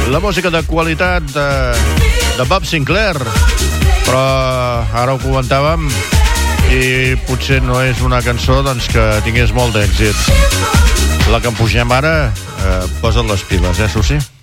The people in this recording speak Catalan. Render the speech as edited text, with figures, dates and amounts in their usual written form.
La música de qualitat de Bob Sinclair. Però ara ho comentàvem i potser no és una cançó doncs, que tingués molt d'èxit. La que em pugem ara, posa't les piles, Susi?